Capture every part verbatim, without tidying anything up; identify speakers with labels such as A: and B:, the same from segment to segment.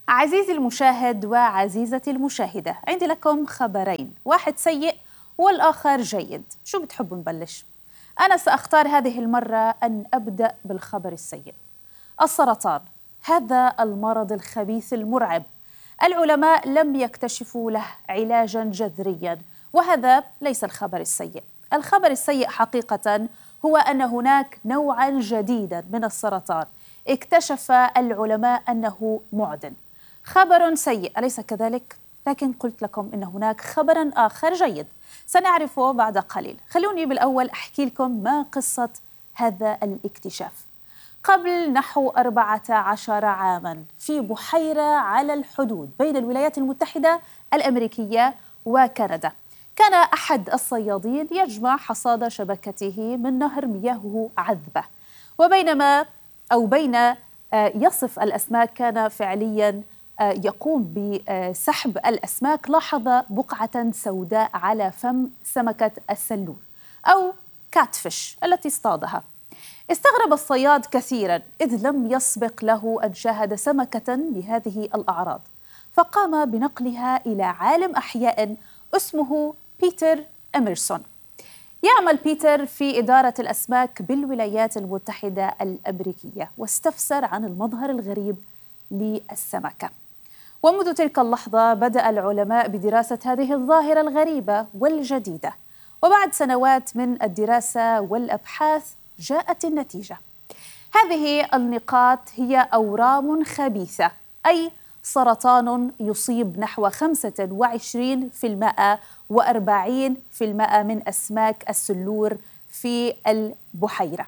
A: عزيزي المشاهد وعزيزتي المشاهدة، عندي لكم خبرين، واحد سيء والآخر جيد. شو بتحبوا نبلش؟ أنا سأختار هذه المرة أن أبدأ بالخبر السيء. السرطان، هذا المرض الخبيث المرعب، العلماء لم يكتشفوا له علاجاً جذرياً، وهذا ليس الخبر السيء. الخبر السيء حقيقة هو أن هناك نوعاً جديداً من السرطان اكتشف العلماء أنه معدن. خبر سيء أليس كذلك؟ لكن قلت لكم إن هناك خبراً آخر جيد سنعرفه بعد قليل. خلوني بالأول أحكي لكم ما قصة هذا الاكتشاف. قبل نحو أربعة عشر عاماً في بحيرة على الحدود بين الولايات المتحدة الأمريكية وكندا، كان أحد الصيادين يجمع حصاد شبكته من نهر مياهه عذبة، وبينما أو بين يصف الأسماك كان فعلياً يقوم بسحب الأسماك، لاحظ بقعة سوداء على فم سمكة السلور أو كاتفش التي اصطادها. استغرب الصياد كثيراً إذ لم يسبق له أن شاهد سمكة بهذه الأعراض، فقام بنقلها إلى عالم أحياء اسمه بيتر إميرسون. يعمل بيتر في إدارة الأسماك بالولايات المتحدة الأمريكية، واستفسر عن المظهر الغريب للسمكة. ومنذ تلك اللحظة بدأ العلماء بدراسة هذه الظاهرة الغريبة والجديدة، وبعد سنوات من الدراسة والأبحاث جاءت النتيجة. هذه النقاط هي أورام خبيثة، أي سرطان يصيب نحو خمسة وعشرين بالمئة وأربعين بالمئة من أسماك السلور في البحيرة.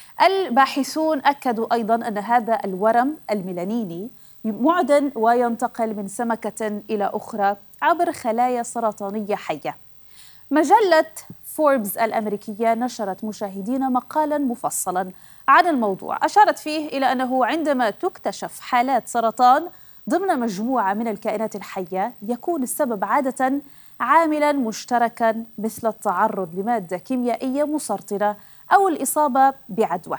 A: الباحثون أكدوا أيضاً أن هذا الورم الميلانيني معدن وينتقل من سمكة إلى أخرى عبر خلايا سرطانية حية. مجلة فوربس الأمريكية نشرت مشاهدين مقالاً مفصلاً عن الموضوع، أشارت فيه إلى أنه عندما تكتشف حالات سرطان ضمن مجموعة من الكائنات الحية يكون السبب عادة عاملاً مشتركاً مثل التعرض لمادة كيميائية مسرطنة أو الإصابة بعدوى.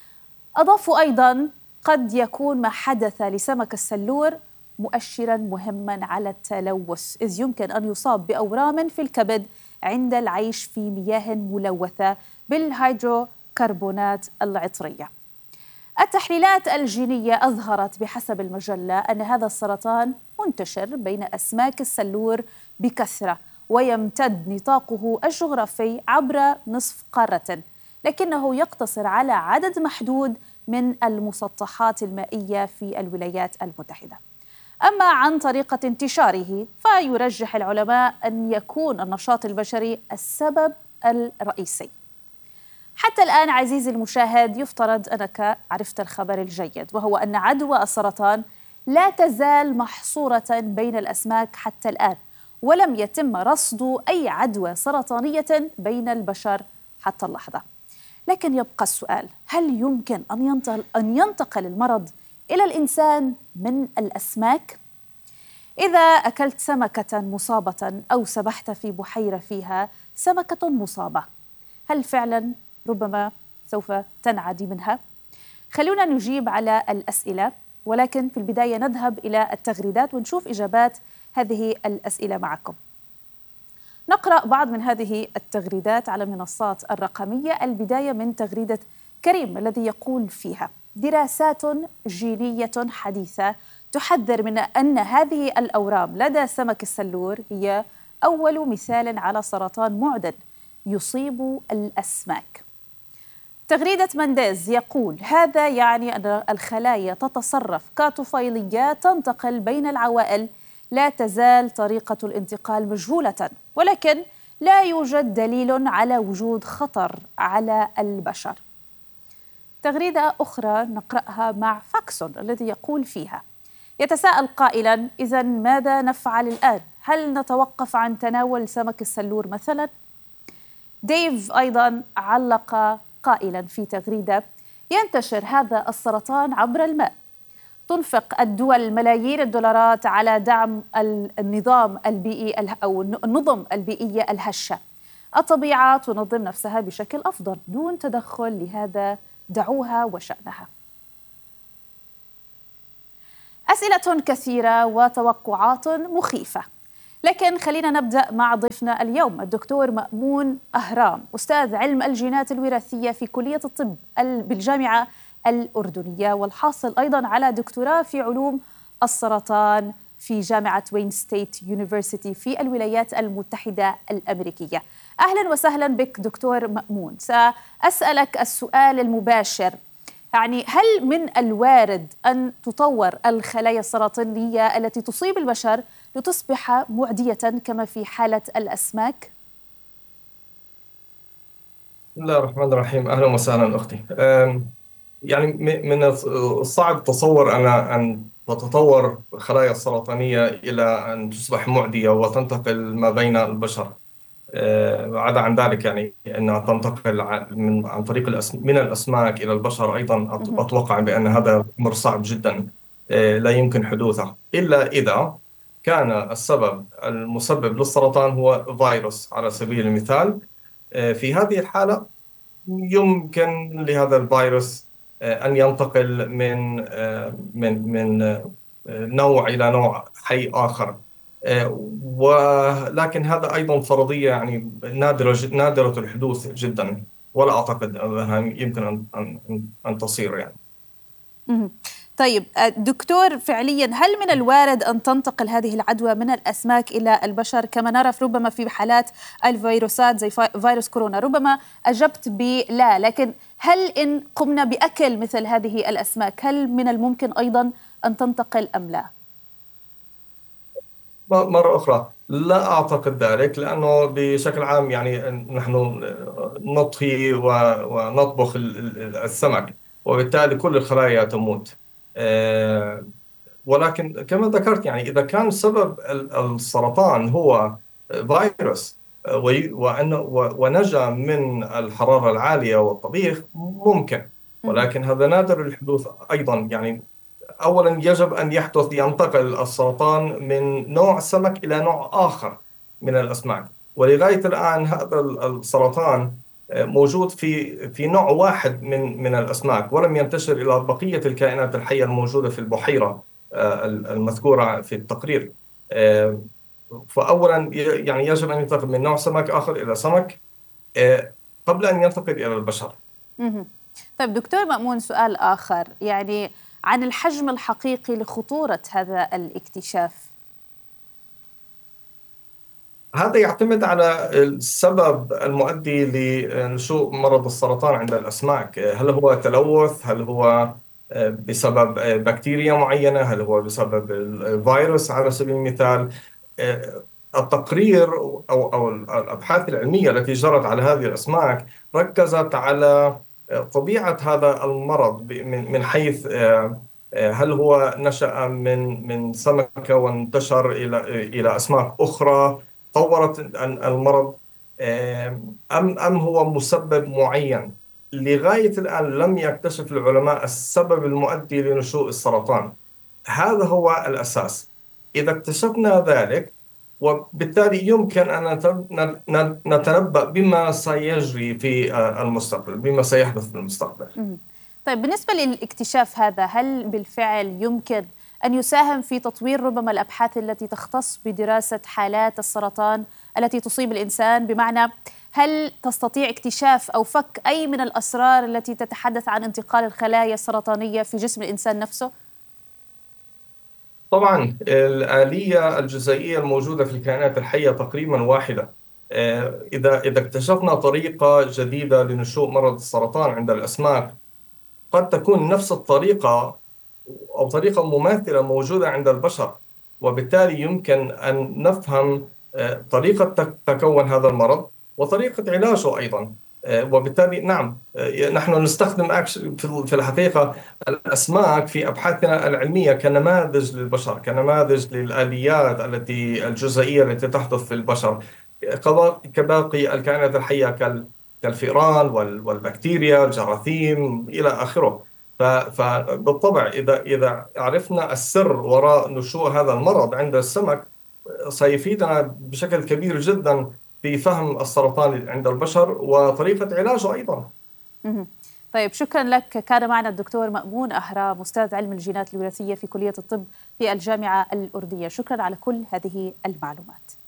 A: أضافوا أيضاً قد يكون ما حدث لسمك السلور مؤشراً مهماً على التلوث، إذ يمكن أن يصاب بأورام في الكبد عند العيش في مياه ملوثة بالهيدروكربونات العطرية. التحليلات الجينية أظهرت بحسب المجلة أن هذا السرطان منتشر بين أسماك السلور بكثرة، ويمتد نطاقه الجغرافي عبر نصف قارة، لكنه يقتصر على عدد محدود من المسطحات المائية في الولايات المتحدة. أما عن طريقة انتشاره فيرجح العلماء أن يكون النشاط البشري السبب الرئيسي. حتى الآن عزيزي المشاهد يفترض أنك عرفت الخبر الجيد، وهو أن عدوى السرطان لا تزال محصورة بين الأسماك حتى الآن، ولم يتم رصد أي عدوى سرطانية بين البشر حتى اللحظة. لكن يبقى السؤال، هل يمكن أن ينتقل, أن ينتقل المرض إلى الإنسان من الأسماك؟ إذا أكلت سمكة مصابة أو سبحت في بحيرة فيها سمكة مصابة، هل فعلا ربما سوف تنعدي منها؟ خلونا نجيب على الأسئلة، ولكن في البداية نذهب إلى التغريدات ونشوف إجابات هذه الأسئلة معكم. نقرأ بعض من هذه التغريدات على المنصات الرقمية. البداية من تغريدة كريم الذي يقول فيها: دراسات جينية حديثة تحذر من أن هذه الأورام لدى سمك السلور هي أول مثال على سرطان معدن يصيب الأسماك. تغريدة منديز يقول: هذا يعني أن الخلايا تتصرف كطفيليات تنتقل بين العوائل، لا تزال طريقة الانتقال مجهولة، ولكن لا يوجد دليل على وجود خطر على البشر. تغريدة أخرى نقرأها مع فاكسون الذي يقول فيها: يتساءل قائلاً إذن ماذا نفعل الآن؟ هل نتوقف عن تناول سمك السلور مثلاً؟ ديف أيضاً علق قائلاً في تغريدة: ينتشر هذا السرطان عبر الماء، تنفق الدول ملايين الدولارات على دعم النظام البيئي أو النظم البيئية الهشة. الطبيعة تنظم نفسها بشكل أفضل دون تدخل، لهذا دعوها وشأنها. أسئلة كثيرة وتوقعات مخيفة، لكن خلينا نبدأ مع ضيفنا اليوم الدكتور مأمون أهرام، أستاذ علم الجينات الوراثية في كلية الطب بالجامعة الأردنية، والحاصل أيضا على دكتوراه في علوم السرطان في جامعة وين ستيت يونيفرسيتي في الولايات المتحدة الأمريكية. أهلا وسهلا بك دكتور مأمون. سأسألك السؤال المباشر، يعني هل من الوارد أن تطور الخلايا السرطانية التي تصيب البشر لتصبح معدية كما في حالة الأسماك؟
B: بسم الله الرحمن الرحيم. أهلا وسهلا أختي. يعني من الصعب تصور أن أن تتطور الخلايا السرطانية إلى أن تصبح معدية وتنتقل ما بين البشر. عدا عن ذلك يعني أنها تنتقل من عن طريق الأس من الأسماك إلى البشر أيضا. أتوقع بأن هذا أمر صعب جدا لا يمكن حدوثه إلا إذا كان السبب المسبب للسرطان هو فيروس على سبيل المثال. في هذه الحالة يمكن لهذا الفيروس أن ينتقل من من من نوع إلى نوع حي آخر، ولكن هذا أيضا فرضية يعني نادرة نادرة الحدوث جدا، ولا أعتقد أنها يمكن أن أن أن تصير يعني.
A: طيب دكتور، فعليا هل من الوارد أن تنتقل هذه العدوى من الأسماك إلى البشر كما نرى ربما في حالات الفيروسات زي فيروس كورونا؟ ربما أجبت بلا، لكن هل إن قمنا بأكل مثل هذه الأسماك هل من الممكن أيضا أن تنتقل أم لا؟
B: مرة أخرى لا أعتقد ذلك، لأنه بشكل عام يعني نحن نطهي ونطبخ السمك وبالتالي كل الخلايا تموت. ولكن كما ذكرت يعني إذا كان سبب السرطان هو فيروس وأنه ونجا من الحرارة العالية والطبيخ ممكن، ولكن هذا نادر الحدوث أيضا. يعني أولا يجب أن يحدث ينتقل السرطان من نوع سمك إلى نوع آخر من الأسماك، ولغاية الآن هذا السرطان موجود في في نوع واحد من من الأسماك، ولم ينتشر إلى بقية الكائنات الحية الموجودة في البحيرة المذكورة في التقرير. فأولا يعني يجب أن ينتقل من نوع سمك آخر إلى سمك قبل أن ينتقل إلى البشر.
A: طيب دكتور مأمون، سؤال آخر يعني عن الحجم الحقيقي لخطورة هذا الاكتشاف.
B: هذا يعتمد على السبب المؤدي لنشوء مرض السرطان عند الأسماك. هل هو تلوث؟ هل هو بسبب بكتيريا معينة؟ هل هو بسبب الفيروس على سبيل المثال؟ التقرير أو أو الأبحاث العلمية التي جرت على هذه الأسماك ركزت على طبيعة هذا المرض من حيث هل هو نشأ من من سمكة وانتشر إلى إلى أسماك أخرى طورت المرض، أم أم هو مسبب معين. لغاية الآن لم يكتشف العلماء السبب المؤدي لنشوء السرطان. هذا هو الأساس. إذا اكتشفنا ذلك وبالتالي يمكن أن نتنبأ بما سيجري في المستقبل، بما سيحدث في المستقبل.
A: طيب بالنسبة للاكتشاف هذا، هل بالفعل يمكن أن يساهم في تطوير ربما الأبحاث التي تختص بدراسة حالات السرطان التي تصيب الإنسان؟ بمعنى هل تستطيع اكتشاف أو فك أي من الأسرار التي تتحدث عن انتقال الخلايا السرطانية في جسم الإنسان نفسه؟
B: طبعا الآلية الجزيئية الموجودة في الكائنات الحية تقريبا واحدة. إذا إذا اكتشفنا طريقة جديدة لنشوء مرض السرطان عند الأسماك، قد تكون نفس الطريقة أو طريقة مماثلة موجودة عند البشر، وبالتالي يمكن أن نفهم طريقة تكون هذا المرض وطريقة علاجه أيضا. وبالتالي نعم نحن نستخدم في الحقيقة الأسماك في أبحاثنا العلمية كنماذج للبشر، كنماذج للآليات التي الجزيئية التي تحدث في البشر كباقي الكائنات الحية كالفئران والبكتيريا الجراثيم إلى آخره. فبالطبع إذا إذا عرفنا السر وراء نشوء هذا المرض عند السمك سيفيدنا بشكل كبير جدا في فهم السرطان عند البشر وطريقة علاجه أيضا.
A: طيب شكرا لك. كان معنا الدكتور مأمون أهرام أستاذ علم الجينات الوراثية في كلية الطب في الجامعة الأردية. شكرا على كل هذه المعلومات.